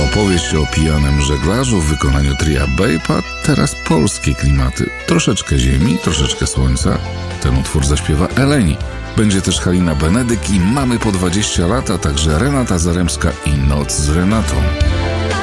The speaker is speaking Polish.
Opowieść o pijanym żeglarzu w wykonaniu tria Bape, a teraz polskie klimaty. Troszeczkę ziemi, troszeczkę słońca. Ten utwór zaśpiewa Eleni. Będzie też Halina Benedyk i Mamy po 20 lat, a także Renata Zaremska i Noc z Renatą.